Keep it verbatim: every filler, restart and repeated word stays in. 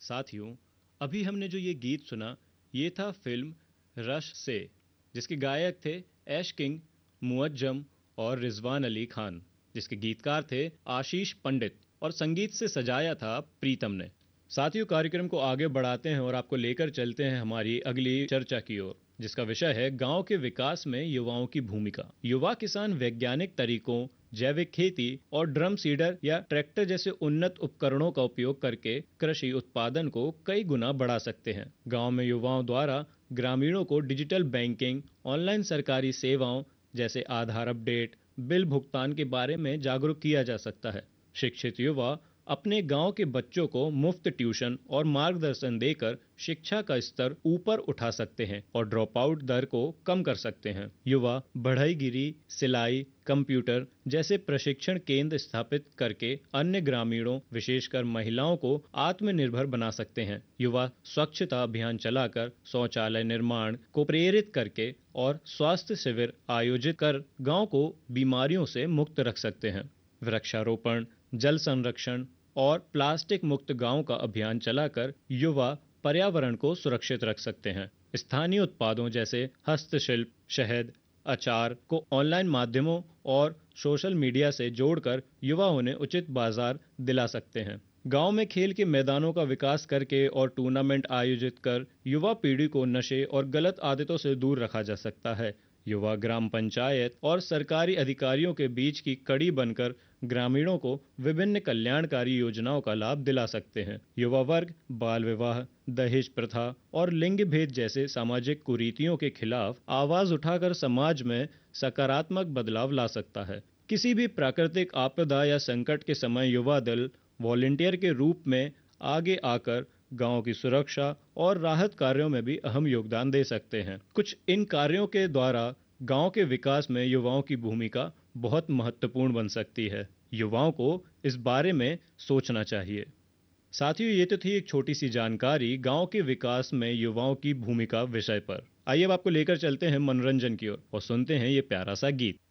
साथियों, अभी हमने जो ये गीत सुना, ये था फिल्म रश से, जिसके गायक थे ऐश किंग, मुअज्जम और रिजवान अली खान, जिसके गीतकार थे आशीष पंडित और संगीत से सजाया था प्रीतम ने। साथियों, कार्यक्रम को आगे बढ़ाते हैं और आपको लेकर चलते हैं हमारी अगली चर्चा की ओर, जिसका विषय है गांव के विकास में युवाओं की भूमिका। युवा किसान वैज्ञानिक तरीकों, जैविक खेती और ड्रम सीडर या ट्रैक्टर जैसे उन्नत उपकरणों का उपयोग करके कृषि उत्पादन को कई गुना बढ़ा सकते हैं। गांव में युवाओं द्वारा ग्रामीणों को डिजिटल बैंकिंग, ऑनलाइन सरकारी सेवाओं जैसे आधार अपडेट, बिल भुगतान के बारे में जागरूक किया जा सकता है। शिक्षित युवा अपने गांव के बच्चों को मुफ्त ट्यूशन और मार्गदर्शन देकर शिक्षा का स्तर ऊपर उठा सकते हैं और ड्रॉप आउट दर को कम कर सकते हैं। युवा बढ़ईगिरी, सिलाई, कंप्यूटर जैसे प्रशिक्षण केंद्र स्थापित करके अन्य ग्रामीणों, विशेषकर महिलाओं को आत्मनिर्भर बना सकते हैं। युवा स्वच्छता अभियान चलाकर शौचालय निर्माण को प्रेरित करके और स्वास्थ्य शिविर आयोजित कर गांव को बीमारियों से मुक्त रख सकते हैं। वृक्षारोपण, जल संरक्षण और प्लास्टिक मुक्त गांव का अभियान चलाकर युवा पर्यावरण को सुरक्षित रख सकते हैं। स्थानीय उत्पादों जैसे हस्तशिल्प, शहद, अचार को ऑनलाइन माध्यमों और सोशल मीडिया से जोड़कर युवा उन्हें उचित बाजार दिला सकते हैं। गांव में खेल के मैदानों का विकास करके और टूर्नामेंट आयोजित कर युवा पीढ़ी को नशे और गलत आदतों से दूर रखा जा सकता है। युवा ग्राम पंचायत और सरकारी अधिकारियों के बीच की कड़ी बनकर ग्रामीणों को विभिन्न कल्याणकारी योजनाओं का लाभ दिला सकते हैं। युवा वर्ग बाल विवाह, दहेज प्रथा और लिंग भेद जैसे सामाजिक कुरीतियों के खिलाफ आवाज उठाकर समाज में सकारात्मक बदलाव ला सकता है। किसी भी प्राकृतिक आपदा या संकट के समय युवा दल वॉलंटियर के रूप में आगे आकर गांव की सुरक्षा और राहत कार्यों में भी अहम योगदान दे सकते हैं। कुछ इन कार्यों के द्वारा गांव के विकास में युवाओं की भूमिका बहुत महत्वपूर्ण बन सकती है। युवाओं को इस बारे में सोचना चाहिए। साथियों, ये तो थी एक छोटी सी जानकारी गांव के विकास में युवाओं की भूमिका विषय पर। आइए अब आपको लेकर चलते हैं मनोरंजन की ओर और सुनते हैं ये प्यारा सा गीत।